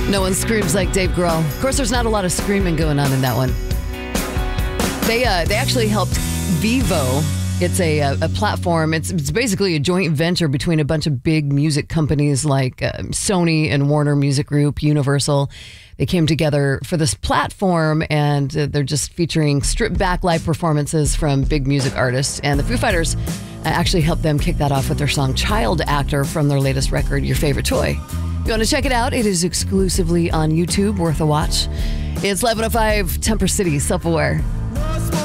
No one screams like Dave Grohl. Of course, there's not a lot of screaming going on in that one. They actually helped Vevo. It's a platform. It's basically a joint venture between a bunch of big music companies like Sony and Warner Music Group, Universal. They came together for this platform, and they're just featuring stripped-back live performances from big music artists. And the Foo Fighters actually helped them kick that off with their song Child Actor from their latest record, Your Favorite Toy. If you want to check it out, it is exclusively on YouTube, worth a watch. It's 11:05, Temper City, Self-Aware.